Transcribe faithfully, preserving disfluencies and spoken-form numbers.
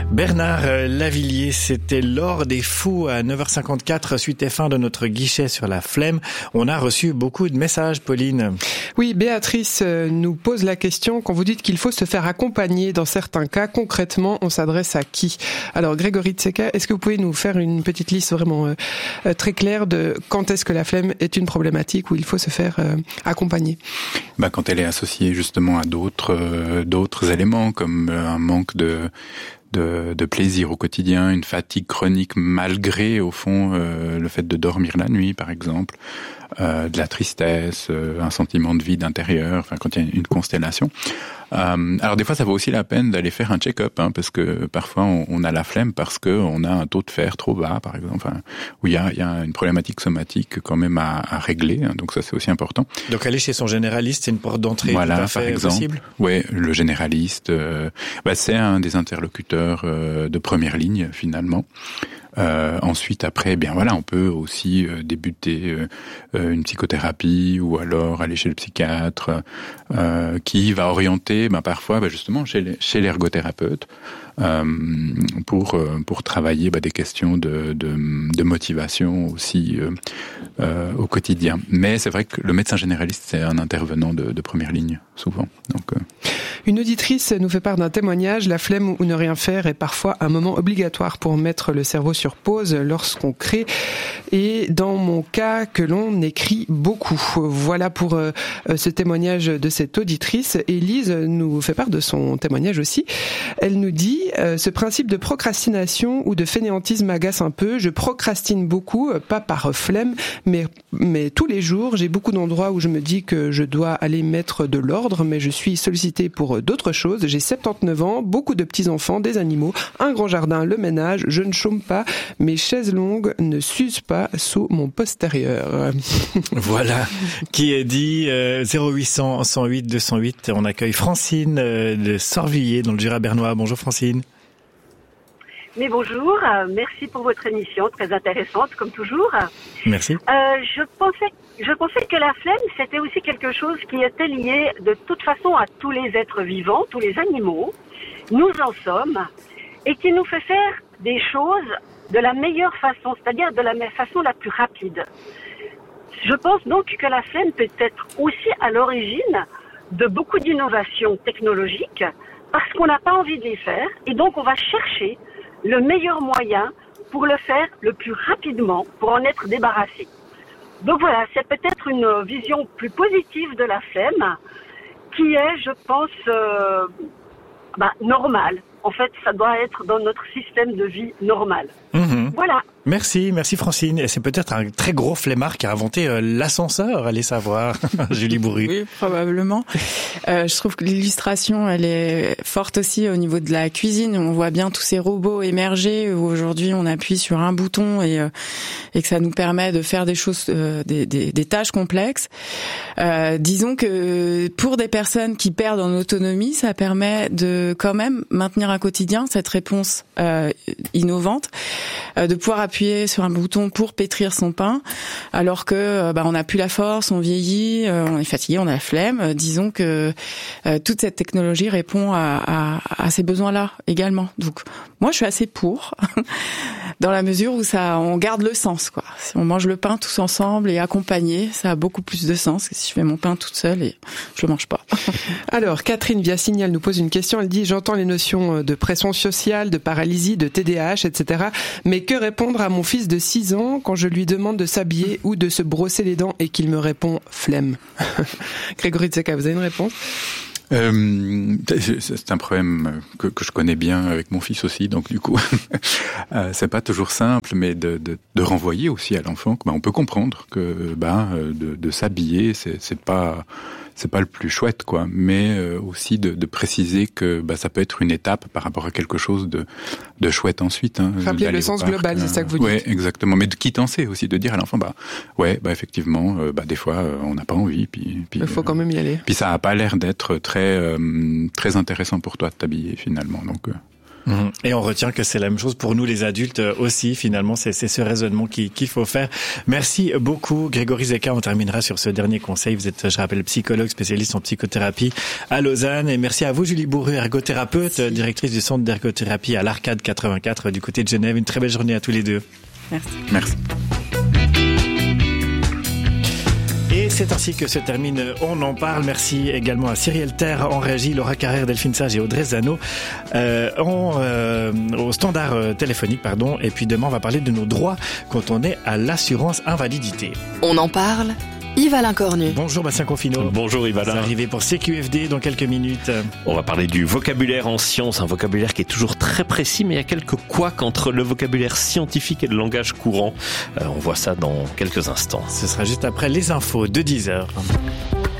Bernard Lavilliers, c'était l'or des fous à neuf heures cinquante-quatre, suite et fin de notre guichet sur la flemme. On a reçu beaucoup de messages, Pauline. Oui, Béatrice nous pose la question, quand vous dites qu'il faut se faire accompagner dans certains cas, concrètement, on s'adresse à qui? Alors, Grégory Tseka, est-ce que vous pouvez nous faire une petite liste vraiment euh, très claire de quand est-ce que la flemme est une problématique où il faut se faire euh, accompagner? Bah, quand elle est associée justement à d'autres euh, d'autres éléments, comme euh, un manque de De, de plaisir au quotidien, une fatigue chronique malgré, au fond, euh, le fait de dormir la nuit, par exemple, euh, de la tristesse, euh, un sentiment de vide intérieur, enfin, quand il y a une constellation. Euh, alors, des fois, ça vaut aussi la peine d'aller faire un check-up, hein, parce que parfois, on, on a la flemme parce que on a un taux de fer trop bas, par exemple, enfin, où il y a, il y a une problématique somatique quand même à, à régler, hein, donc ça, c'est aussi important. Donc, aller chez son généraliste, c'est une porte d'entrée voilà, tout à fait par exemple, possible. Oui, le généraliste, euh, bah, c'est un des interlocuteurs euh, de première ligne, finalement. Euh, ensuite, après, bien voilà, on peut aussi euh, débuter euh, une psychothérapie ou alors aller chez le psychiatre euh, qui va orienter, ben, parfois, ben, justement, chez, les, chez l'ergothérapeute euh, pour euh, pour travailler ben, des questions de, de, de motivation aussi euh, euh, au quotidien. Mais c'est vrai que le médecin généraliste, c'est un intervenant de, de première ligne, souvent. Donc, euh... Une auditrice nous fait part d'un témoignage. La flemme ou ne rien faire est parfois un moment obligatoire pour mettre le cerveau sur pause lorsqu'on crée. Et dans mon cas, que l'on écrit beaucoup. Voilà pour euh, ce témoignage de cette auditrice. Élise nous fait part de son témoignage aussi. Elle nous dit euh, « Ce principe de procrastination ou de fainéantisme m'agace un peu. Je procrastine beaucoup, pas par flemme, mais, mais tous les jours. J'ai beaucoup d'endroits où je me dis que je dois aller mettre de l'ordre, mais je suis sollicitée pour d'autres choses. J'ai soixante-dix-neuf ans, beaucoup de petits-enfants, des animaux, un grand jardin, le ménage. Je ne chôme pas. Mes chaises longues ne s'usent pas sous mon postérieur. » Voilà, qui est dit euh, zéro huit cent, cent huit, deux cent huit. On accueille Francine euh, de Sorvilliers dans le Jura bernois. Bonjour Francine. Mais bonjour, euh, merci pour votre émission, très intéressante comme toujours. Merci. Euh, je pensais, je pensais que la flemme, c'était aussi quelque chose qui était lié de toute façon à tous les êtres vivants, tous les animaux. Nous en sommes, et qui nous fait faire des choses de la meilleure façon, c'est-à-dire de la façon la plus rapide. Je pense donc que la flemme peut être aussi à l'origine de beaucoup d'innovations technologiques, parce qu'on n'a pas envie de les faire, et donc on va chercher le meilleur moyen pour le faire le plus rapidement, pour en être débarrassé. Donc voilà, c'est peut-être une vision plus positive de la flemme, qui est, je pense, euh, bah, normale. En fait, ça doit être dans notre système de vie normal. Mmh. Voilà. Merci, merci Francine. Et c'est peut-être un très gros flemmard qui a inventé euh, l'ascenseur, allez savoir. Julie Bourru. Oui, probablement. Euh, je trouve que l'illustration, elle est forte aussi au niveau de la cuisine. On voit bien tous ces robots émerger où aujourd'hui on appuie sur un bouton et, euh, et que ça nous permet de faire des choses, euh, des, des, des tâches complexes. Euh, disons que pour des personnes qui perdent en autonomie, ça permet de quand même maintenir un quotidien cette réponse euh, innovante, euh, de pouvoir appuyer sur un bouton pour pétrir son pain, alors que bah, on n'a plus la force, on vieillit, euh, on est fatigué, on a la flemme. Euh, disons que euh, toute cette technologie répond à, à, à ces besoins-là également. Donc moi, je suis assez pour, dans la mesure où ça, on garde le sens, quoi. Si on mange le pain tous ensemble et accompagné, ça a beaucoup plus de sens que si je fais mon pain toute seule et je le mange pas. Alors, Catherine via Signal nous pose une question. Elle dit « J'entends les notions de pression sociale, de paralysie, de T D A H, et cetera. Mais que répondre à mon fils de six ans quand je lui demande de s'habiller ou de se brosser les dents et qu'il me répond « flemme ». Grégory Tseka, vous avez une réponse ? Euh, c'est un problème que, que je connais bien avec mon fils aussi, donc du coup, euh, c'est pas toujours simple, mais de, de, de renvoyer aussi à l'enfant que bah, on peut comprendre que bah, de, de s'habiller, c'est, c'est pas c'est pas le plus chouette, quoi, mais euh, aussi de, de préciser que bah, ça peut être une étape par rapport à quelque chose de, de chouette ensuite. Hein, rappeler le sens global, c'est ça que vous dites. Ouais, exactement, mais de quittancer aussi, de dire à l'enfant, bah ouais, bah effectivement, euh, bah des fois euh, on n'a pas envie, puis, puis il faut euh, quand même y aller. Puis ça a pas l'air d'être très euh, très intéressant pour toi de t'habiller finalement, donc. Euh... Mmh. Et on retient que c'est la même chose pour nous les adultes aussi. Finalement, c'est, c'est ce raisonnement qui, qu'il faut faire. Merci beaucoup, Grégory Zeka. On terminera sur ce dernier conseil. Vous êtes, je rappelle, psychologue spécialiste en psychothérapie à Lausanne. Et merci à vous, Julie Bourru, ergothérapeute, merci. Directrice du centre d'ergothérapie à l'Arcade quatre-vingt-quatre du côté de Genève. Une très belle journée à tous les deux. Merci. Merci. Et c'est ainsi que se termine On en parle. Merci également à Cyrielle Terre en régie, Laura Carrère, Delphine Sage et Audrey Zano euh, en, euh, au standard euh, téléphonique. Pardon. Et puis demain, on va parler de nos droits quand on est à l'assurance invalidité. On en parle. Yves-Alain Cornu. Bonjour Bastien Confino. Bonjour Yves-Alain. Vous arrivez pour C Q F D dans quelques minutes. On va parler du vocabulaire en sciences, un vocabulaire qui est toujours très précis, mais il y a quelques couacs entre le vocabulaire scientifique et le langage courant. Euh, on voit ça dans quelques instants. Ce sera juste après les infos de dix heures.